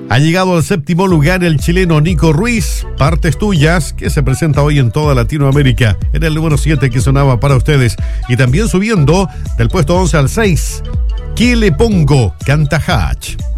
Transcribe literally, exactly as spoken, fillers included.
Ha llegado al séptimo lugar el chileno Nico Ruiz, Partes Tuyas, que se presenta hoy en toda Latinoamérica. Era el número siete que sonaba para ustedes. Y también subiendo del puesto once al seis, ¿Qué le pongo? Canta Hatch.